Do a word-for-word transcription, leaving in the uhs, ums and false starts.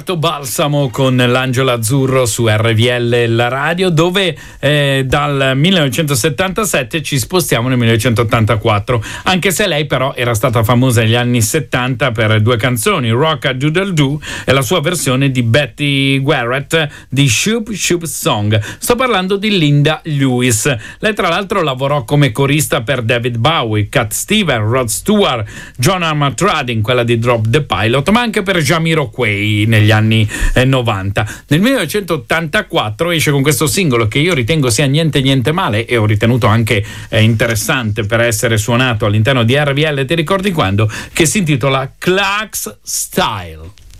Roberto Balsamo con l'Angelo Azzurro su R V L, la radio, dove eh, dal millenovecentosettantasette ci spostiamo nel millenovecentottantaquattro, anche se lei però era stata famosa negli anni settanta per due canzoni, Rock a Doodle Doo e la sua versione di Betty Garrett di Shoop Shoop Song. Sto parlando di Linda Lewis. Lei tra l'altro lavorò come corista per David Bowie, Cat Stevens, Rod Stewart, John Armatrading in quella di Drop the Pilot, ma anche per Jamiroquai negli anni eh, novanta. Nel millenovecentottantaquattro esce con questo singolo che io ritengo sia niente niente male e ho ritenuto anche eh, interessante per essere suonato all'interno di R V L, ti ricordi quando? Che si intitola Clark's Style.